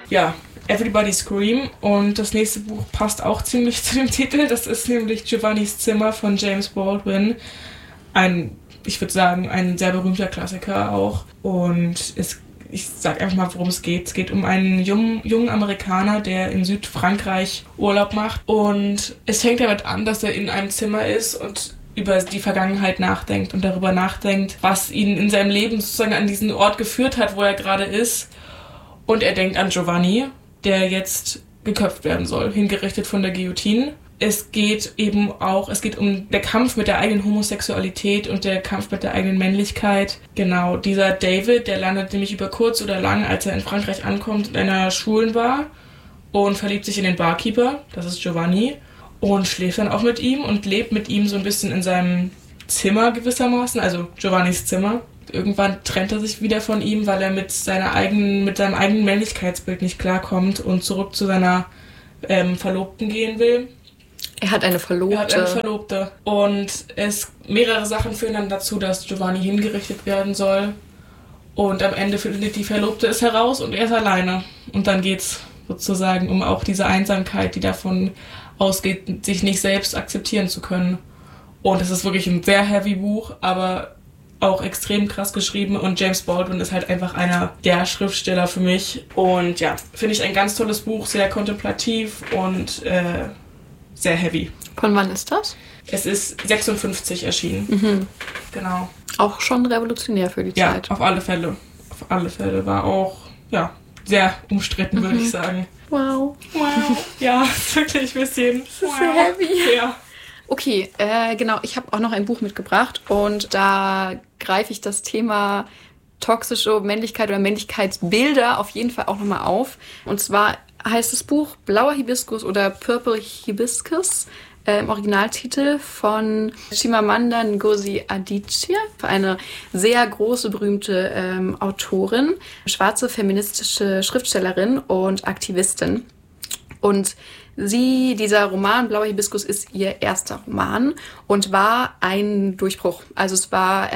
Ja, Everybody Scream. Und das nächste Buch passt auch ziemlich zu dem Titel. Das ist nämlich Giovannis Zimmer von James Baldwin. Ich würde sagen, ein sehr berühmter Klassiker auch. Und ich sag einfach mal, worum es geht. Es geht um einen jungen Amerikaner, der in Südfrankreich Urlaub macht. Und es fängt damit an, dass er in einem Zimmer ist und über die Vergangenheit nachdenkt und darüber nachdenkt, was ihn in seinem Leben sozusagen an diesen Ort geführt hat, wo er gerade ist. Und er denkt an Giovanni, der jetzt geköpft werden soll, hingerichtet von der Guillotine. Es geht um der Kampf mit der eigenen Homosexualität und der Kampf mit der eigenen Männlichkeit. Genau, dieser David, der landet nämlich über kurz oder lang, als er in Frankreich ankommt, in einer Schwulenbar und verliebt sich in den Barkeeper, das ist Giovanni, und schläft dann auch mit ihm und lebt mit ihm so ein bisschen in seinem Zimmer gewissermaßen, also Giovannis Zimmer. Irgendwann trennt er sich wieder von ihm, weil er mit seinem eigenen Männlichkeitsbild nicht klarkommt und zurück zu seiner Verlobten gehen will. Er hat eine Verlobte. Und mehrere Sachen führen dann dazu, dass Giovanni hingerichtet werden soll. Und am Ende findet die Verlobte es heraus und er ist alleine. Und dann geht's sozusagen um auch diese Einsamkeit, die davon ausgeht, sich nicht selbst akzeptieren zu können. Und es ist wirklich ein sehr heavy Buch, aber auch extrem krass geschrieben. Und James Baldwin ist halt einfach einer der Schriftsteller für mich. Und ja, finde ich ein ganz tolles Buch, sehr kontemplativ und sehr heavy. Von wann ist das? Es ist 56 erschienen. Mhm. Genau. Auch schon revolutionär für die Zeit. Ja, auf alle Fälle. Auf alle Fälle. War auch, ja, sehr umstritten, würde ich sagen. Wow. Ja, wirklich ein bisschen. Das ist sehr heavy. Ja. Okay, genau. Ich habe auch noch ein Buch mitgebracht und da greife ich das Thema toxische Männlichkeit oder Männlichkeitsbilder auf jeden Fall auch nochmal auf. Und zwar heißt das Buch Blauer Hibiskus oder Purple Hibiscus, im Originaltitel von Chimamanda Ngozi Adichie, eine sehr große, berühmte Autorin, schwarze feministische Schriftstellerin und Aktivistin. Und dieser Roman Blauer Hibiskus ist ihr erster Roman und war ein Durchbruch. Also es war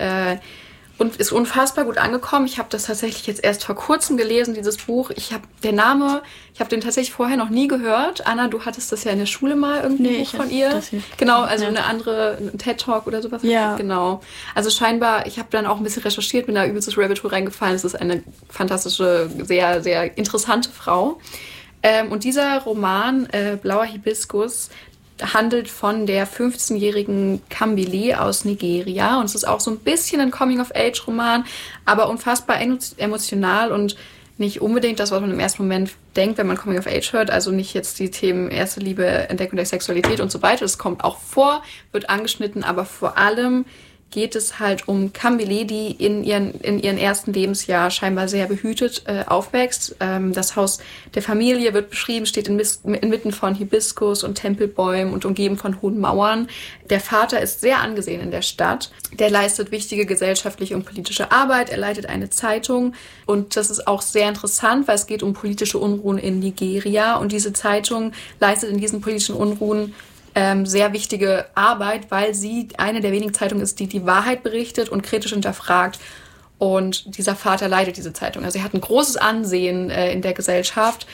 und ist unfassbar gut angekommen. Ich habe das tatsächlich jetzt erst vor kurzem gelesen, dieses Buch. Ich habe den tatsächlich vorher noch nie gehört. Anna, du hattest das ja in der Schule mal irgendwie ein Buch von ihr. Das hier. Genau, also ein TED-Talk oder sowas. Ja. Genau. Also scheinbar, ich habe dann auch ein bisschen recherchiert, bin da übelstes Rabbit Hole reingefallen. Es ist eine fantastische, sehr, sehr interessante Frau. Und dieser Roman, Blauer Hibiskus, handelt von der 15-jährigen Kambili aus Nigeria. Und es ist auch so ein bisschen ein Coming-of-Age-Roman, aber unfassbar emotional und nicht unbedingt das, was man im ersten Moment denkt, wenn man Coming-of-Age hört. Also nicht jetzt die Themen erste Liebe, Entdeckung der Sexualität und so weiter. Das kommt auch vor, wird angeschnitten, aber vor allem geht es halt um Kambili, die in ihren ersten Lebensjahr scheinbar sehr behütet aufwächst. Das Haus der Familie wird beschrieben, steht inmitten von Hibiskus und Tempelbäumen und umgeben von hohen Mauern. Der Vater ist sehr angesehen in der Stadt. Der leistet wichtige gesellschaftliche und politische Arbeit. Er leitet eine Zeitung und das ist auch sehr interessant, weil es geht um politische Unruhen in Nigeria und diese Zeitung leistet in diesen politischen Unruhen sehr wichtige Arbeit, weil sie eine der wenigen Zeitungen ist, die die Wahrheit berichtet und kritisch hinterfragt. Und dieser Vater leitet diese Zeitung. Also er hat ein großes Ansehen in der Gesellschaft,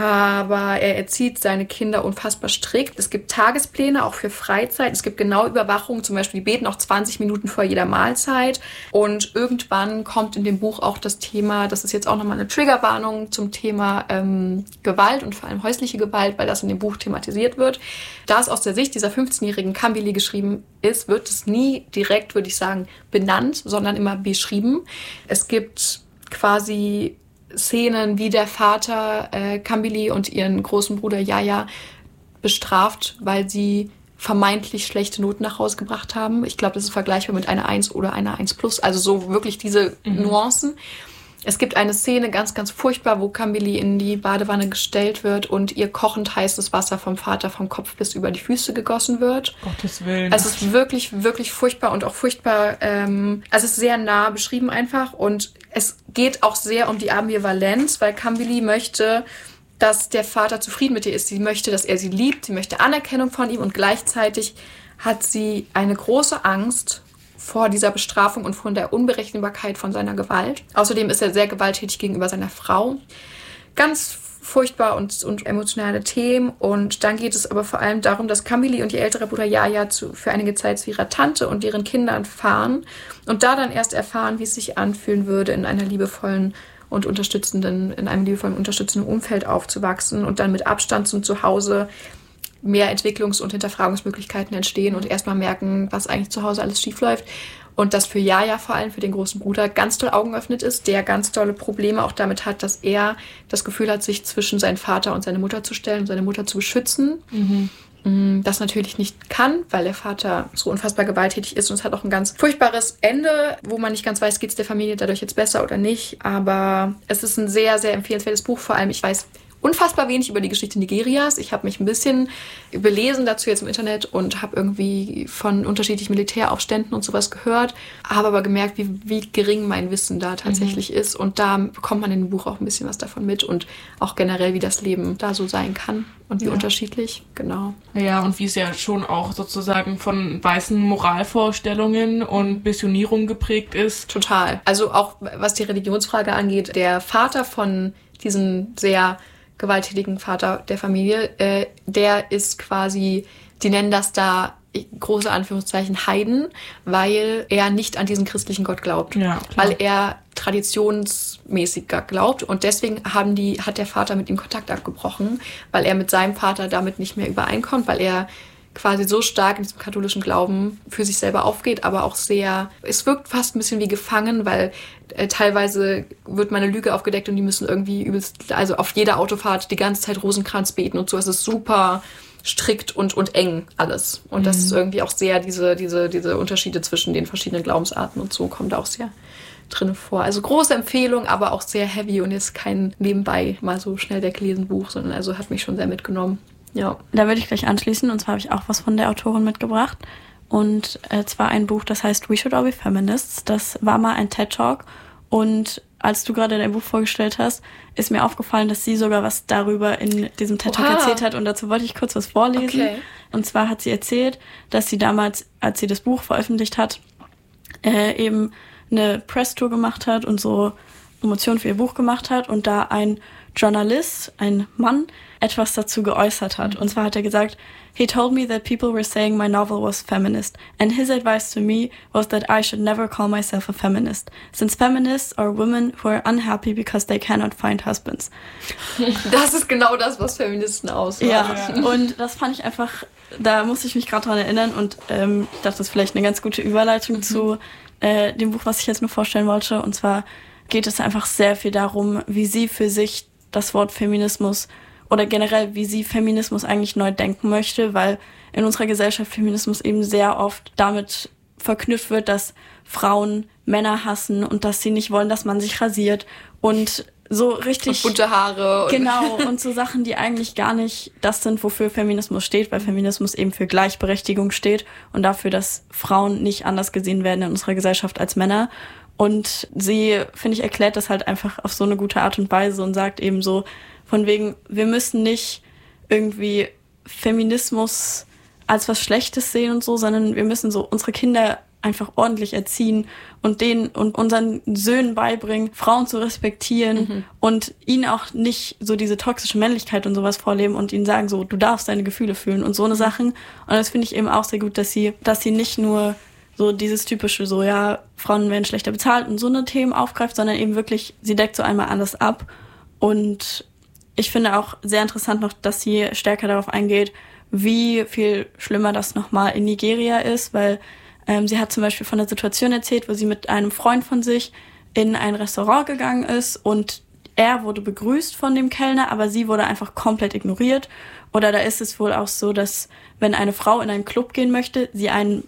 aber er erzieht seine Kinder unfassbar strikt. Es gibt Tagespläne auch für Freizeit. Es gibt genaue Überwachung, zum Beispiel die beten auch 20 Minuten vor jeder Mahlzeit. Und irgendwann kommt in dem Buch auch das Thema, das ist jetzt auch nochmal eine Triggerwarnung zum Thema Gewalt und vor allem häusliche Gewalt, weil das in dem Buch thematisiert wird. Da es aus der Sicht dieser 15-jährigen Kambili geschrieben ist, wird es nie direkt, würde ich sagen, benannt, sondern immer beschrieben. Es gibt quasi Szenen, wie der Vater Kambili und ihren großen Bruder Yaya bestraft, weil sie vermeintlich schlechte Noten nach Hause gebracht haben. Ich glaube, das ist vergleichbar mit einer 1 oder einer 1+. Also so wirklich diese Nuancen. Es gibt eine Szene, ganz, ganz furchtbar, wo Kambili in die Badewanne gestellt wird und ihr kochend heißes Wasser vom Vater vom Kopf bis über die Füße gegossen wird. Gottes Willen. Also es ist wirklich, wirklich furchtbar und auch furchtbar, also es ist sehr nah beschrieben einfach und es geht auch sehr um die Ambivalenz, weil Kambili möchte, dass der Vater zufrieden mit ihr ist. Sie möchte, dass er sie liebt, sie möchte Anerkennung von ihm und gleichzeitig hat sie eine große Angst vor dieser Bestrafung und von der Unberechenbarkeit von seiner Gewalt. Außerdem ist er sehr gewalttätig gegenüber seiner Frau. Ganz furchtbar und emotionale Themen. Und dann geht es aber vor allem darum, dass Camille und ihr älterer Bruder Yaya für einige Zeit zu ihrer Tante und ihren Kindern fahren und da dann erst erfahren, wie es sich anfühlen würde, in einem liebevollen unterstützenden Umfeld aufzuwachsen und dann mit Abstand zum Zuhause mehr Entwicklungs- und Hinterfragungsmöglichkeiten entstehen und erstmal merken, was eigentlich zu Hause alles schief läuft. Und das für Yaya, vor allem für den großen Bruder, ganz doll Augen öffnet ist, der ganz tolle Probleme auch damit hat, dass er das Gefühl hat, sich zwischen seinen Vater und seine Mutter zu stellen und seine Mutter zu beschützen. Das natürlich nicht kann, weil der Vater so unfassbar gewalttätig ist und es hat auch ein ganz furchtbares Ende, wo man nicht ganz weiß, geht es der Familie dadurch jetzt besser oder nicht. Aber es ist ein sehr, sehr empfehlenswertes Buch. Vor allem, ich weiß unfassbar wenig über die Geschichte Nigerias. Ich habe mich ein bisschen belesen dazu jetzt im Internet und habe irgendwie von unterschiedlichen Militäraufständen und sowas gehört, habe aber gemerkt, wie gering mein Wissen da tatsächlich ist. Und da bekommt man in dem Buch auch ein bisschen was davon mit und auch generell, wie das Leben da so sein kann und wie unterschiedlich, genau. Ja, und wie es ja schon auch sozusagen von weißen Moralvorstellungen und Missionierung geprägt ist. Total. Also auch was die Religionsfrage angeht, der Vater von diesem sehr gewalttätigen Vater der Familie, der ist quasi, die nennen das da große Anführungszeichen Heiden, weil er nicht an diesen christlichen Gott glaubt. Ja, weil er traditionsmäßiger glaubt und deswegen hat der Vater mit ihm Kontakt abgebrochen, weil er mit seinem Vater damit nicht mehr übereinkommt, weil er quasi so stark in diesem katholischen Glauben für sich selber aufgeht, aber auch es wirkt fast ein bisschen wie gefangen, weil teilweise wird meine Lüge aufgedeckt und die müssen irgendwie also auf jeder Autofahrt die ganze Zeit Rosenkranz beten und so. Es ist super strikt und eng alles. Und das ist irgendwie auch sehr, diese Unterschiede zwischen den verschiedenen Glaubensarten und so kommt auch sehr drin vor. Also große Empfehlung, aber auch sehr heavy und jetzt kein nebenbei mal so schnell weggelesen Buch, sondern also hat mich schon sehr mitgenommen. Ja. Da würde ich gleich anschließen, und zwar habe ich auch was von der Autorin mitgebracht. Und zwar ein Buch, das heißt We Should All Be Feminists. Das war mal ein TED-Talk. Und als du gerade dein Buch vorgestellt hast, ist mir aufgefallen, dass sie sogar was darüber in diesem TED-Talk erzählt hat. Und dazu wollte ich kurz was vorlesen. Okay. Und zwar hat sie erzählt, dass sie damals, als sie das Buch veröffentlicht hat, eben eine Presstour gemacht hat und so Promotion für ihr Buch gemacht hat. Und da ein Journalist, ein Mann, etwas dazu geäußert hat. Und zwar hat er gesagt, he told me that people were saying my novel was feminist, and his advice to me was that I should never call myself a feminist, since feminists are women who are unhappy because they cannot find husbands. Das ist genau das, was Feministen ausmacht. Ja, und das fand ich einfach, da musste ich mich gerade dran erinnern und ich dachte, das ist vielleicht eine ganz gute Überleitung zu dem Buch, was ich jetzt nur vorstellen wollte. Und zwar geht es einfach sehr viel darum, wie sie für sich das Wort Feminismus oder generell, wie sie Feminismus eigentlich neu denken möchte, weil in unserer Gesellschaft Feminismus eben sehr oft damit verknüpft wird, dass Frauen Männer hassen und dass sie nicht wollen, dass man sich rasiert und so richtig... Und bunte Haare. Genau, und so Sachen, die eigentlich gar nicht das sind, wofür Feminismus steht, weil Feminismus eben für Gleichberechtigung steht und dafür, dass Frauen nicht anders gesehen werden in unserer Gesellschaft als Männer. Und sie, finde ich, erklärt das halt einfach auf so eine gute Art und Weise und sagt eben so, von wegen, wir müssen nicht irgendwie Feminismus als was Schlechtes sehen und so, sondern wir müssen so unsere Kinder einfach ordentlich erziehen und denen und unseren Söhnen beibringen, Frauen zu respektieren und ihnen auch nicht so diese toxische Männlichkeit und sowas vorleben und ihnen sagen so, du darfst deine Gefühle fühlen und so eine Sachen. Und das finde ich eben auch sehr gut, dass sie nicht nur so dieses typische so, ja, Frauen werden schlechter bezahlt und so eine Themen aufgreift, sondern eben wirklich, sie deckt so einmal alles ab. Und ich finde auch sehr interessant noch, dass sie stärker darauf eingeht, wie viel schlimmer das nochmal in Nigeria ist, weil sie hat zum Beispiel von der Situation erzählt, wo sie mit einem Freund von sich in ein Restaurant gegangen ist und er wurde begrüßt von dem Kellner, aber sie wurde einfach komplett ignoriert. Oder da ist es wohl auch so, dass wenn eine Frau in einen Club gehen möchte, sie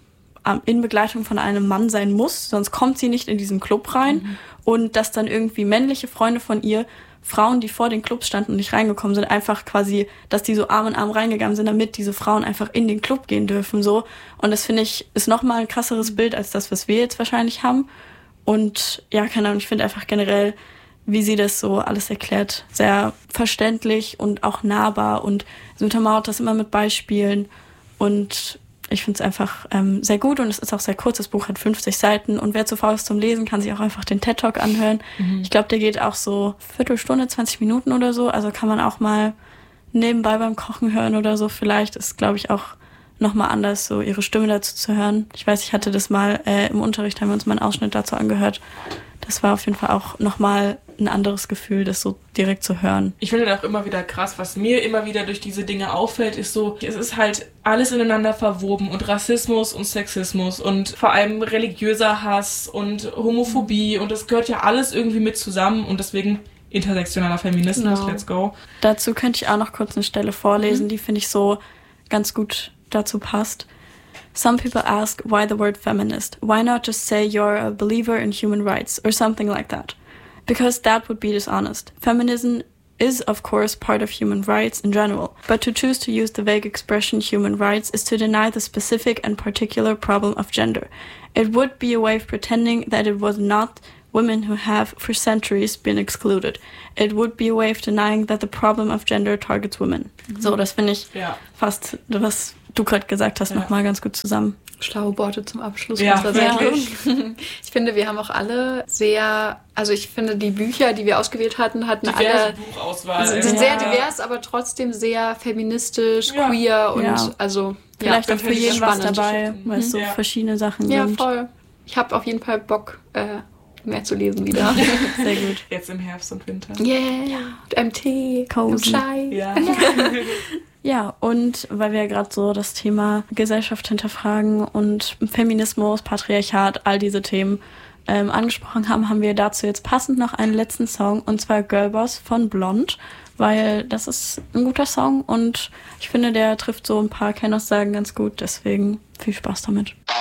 in Begleitung von einem Mann sein muss, sonst kommt sie nicht in diesen Club rein. Und dass dann irgendwie männliche Freunde von ihr, Frauen, die vor den Clubs standen und nicht reingekommen sind, einfach quasi, dass die so Arm in Arm reingegangen sind, damit diese Frauen einfach in den Club gehen dürfen, so. Und das finde ich, ist nochmal ein krasseres Bild als das, was wir jetzt wahrscheinlich haben. Und ja, keine Ahnung, ich finde einfach generell, wie sie das so alles erklärt, sehr verständlich und auch nahbar und sie untermauert das immer mit Beispielen und ich finde es einfach sehr gut und es ist auch sehr kurz. Das Buch hat 50 Seiten und wer zu faul ist zum Lesen, kann sich auch einfach den TED-Talk anhören. Ich glaube, der geht auch so Viertelstunde, 20 Minuten oder so. Also kann man auch mal nebenbei beim Kochen hören oder so. Vielleicht ist, glaube ich, auch nochmal anders, so ihre Stimme dazu zu hören. Ich weiß, ich hatte das mal im Unterricht, haben wir uns mal einen Ausschnitt dazu angehört. Das war auf jeden Fall auch nochmal ein anderes Gefühl, das so direkt zu hören. Ich finde das auch immer wieder krass, was mir immer wieder durch diese Dinge auffällt, ist so, es ist halt alles ineinander verwoben und Rassismus und Sexismus und vor allem religiöser Hass und Homophobie und das gehört ja alles irgendwie mit zusammen und deswegen intersektionaler Feminismus, let's go. Dazu könnte ich auch noch kurz eine Stelle vorlesen, die finde ich so ganz gut dazu passt. Some people ask why the word feminist. Why not just say you're a believer in human rights or something like that? Because that would be dishonest. Feminism is, of course, part of human rights in general, but to choose to use the vague expression human rights is to deny the specific and particular problem of gender. It would be a way of pretending that it was not women who have for centuries been excluded. It would be a way of denying that the problem of gender targets women. So, das finde ich fast, was du gerade gesagt hast, nochmal ganz gut zusammen. Schlaue Worte zum Abschluss. Ja, wirklich. Ich finde, wir haben auch alle ich finde, die Bücher, die wir ausgewählt hatten diverse alle Buchauswahl. sind sehr divers, aber trotzdem sehr feministisch, queer und vielleicht auch für jeden was spannend dabei, weil es so verschiedene Sachen sind. Ja, voll. Ich habe auf jeden Fall Bock, mehr zu lesen wieder. Sehr gut. Jetzt im Herbst und Winter. Yeah. MT, Cozy. Chai. Ja. Ja, und weil wir ja gerade so das Thema Gesellschaft hinterfragen und Feminismus, Patriarchat, all diese Themen angesprochen haben, haben wir dazu jetzt passend noch einen letzten Song, und zwar Girlboss von Blond, weil das ist ein guter Song und ich finde, der trifft so ein paar Kennaussagen ganz gut, deswegen viel Spaß damit.